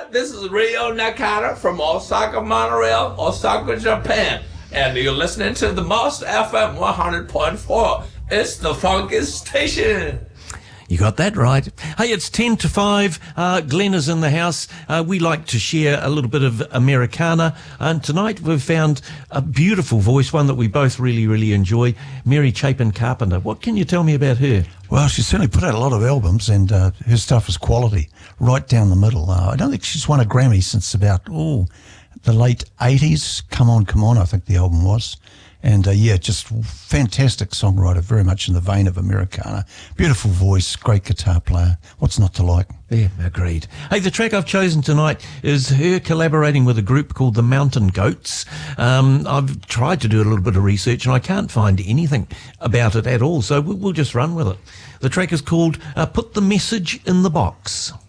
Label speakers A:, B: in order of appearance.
A: everyone. This is Rio Nakata from Osaka, Monorail, Osaka, Japan. And you're listening to the Most FM 100.4. It's the funkiest station.
B: You got that right. Hey, it's 10 to 5. Glenn is in the house. We like to share a little bit of Americana. And tonight we've found a beautiful voice, one that we both really, really enjoy, Mary Chapin Carpenter. What can you tell me about her?
C: Well, she's certainly put out a lot of albums, and her stuff is quality, right down the middle. I don't think she's won a Grammy since about, the late 80s. Come On, I think the album was. And, just fantastic songwriter, very much in the vein of Americana. Beautiful voice, great guitar player. What's not to like?
B: Yeah, agreed. Hey, the track I've chosen tonight is her collaborating with a group called the Mountain Goats. I've tried to do a little bit of research and I can't find anything about it at all, so we'll just run with it. The track is called Put the Message in the Box.